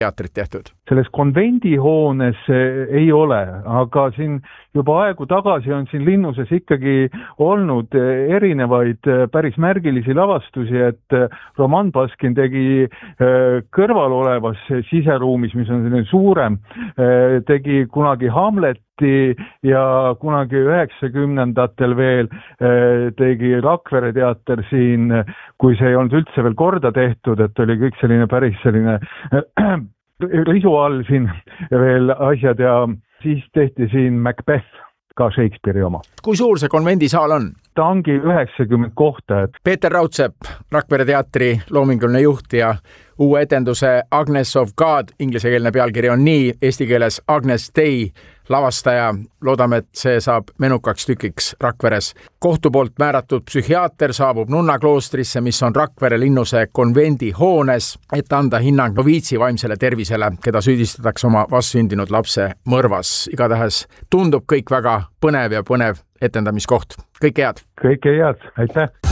teatrit tehtud? Selles konvendihoones ei ole, aga siin juba aegu tagasi on siin Linnuses ikkagi olnud erinevaid päris märgilisi lavastusi, et Roman Baskin tegi kõrval olevas siseruumis, mis on selline suurem, tegi kunagi Hamleti ja kunagi 90-ndatel veel tegi Rakvere teater siin, kui see ei olnud üldse veel korda tehtud, et oli kõik selline päris selline risu all siin veel asjad ja siis tehti siin Macbeth, ka Shakespeare'i oma. Kui suur see konvendisaal on? Ta ongi 90 kohta. Peeter Raudsepp, Rakvere teatri loominguline juht ja uue etenduse Agnes of God, inglisekeelne pealkiri on nii, eesti keeles Agnes Day lavastaja. Loodame, et see saab menukaks tükiks Rakveres. Kohtu poolt määratud psühhiaater saabub Nunna kloostrisse, mis on Rakvere Linnuse konvendi hoones, et anda hinnang noviitsi vaimsele tervisele, keda süüdistatakse oma vastsündinud lapse mõrvas. Igatahes tundub kõik väga põnev etendamiskoht. Kõike head! Kõike head, aitäh!